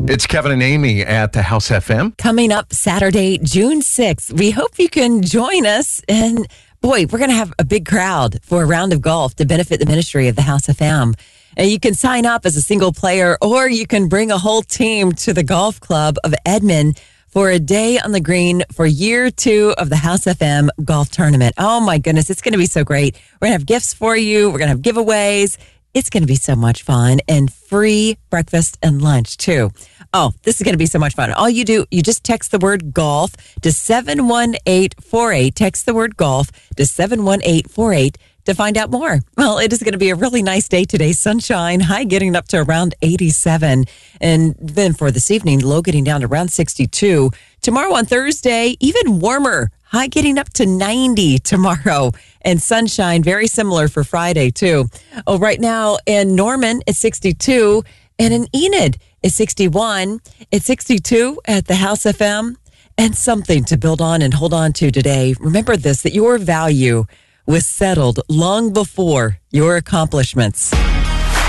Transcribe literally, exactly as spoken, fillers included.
It's Kevin and Amy at the House F M. Coming up Saturday, June sixth. We hope you can join us. And boy, we're going to have a big crowd for a round of golf to benefit the ministry of the House F M. And you can sign up as a single player, or you can bring a whole team to the Golf Club of Edmond for a day on the green for year two of the House F M golf tournament. Oh my goodness, it's going to be so great. We're going to have gifts for you. We're going to have giveaways. It's going to be so much fun, and free breakfast and lunch too. Oh, this is going to be so much fun. All you do, you just text the word golf to seven one eight four eight. Text the word golf to seven one eight four eight to find out more. Well, it is going to be a really nice day today. Sunshine, high getting up to around eighty-seven. And then for this evening, low getting down to around sixty-two. Tomorrow on Thursday, even warmer. High getting up to ninety tomorrow, and sunshine, very similar for Friday too. Oh, right now in Norman, it's sixty-two, and in Enid, it's sixty-one. It's sixty-two at the House F M, and something to build on and hold on to today. Remember this, that your value was settled long before your accomplishments.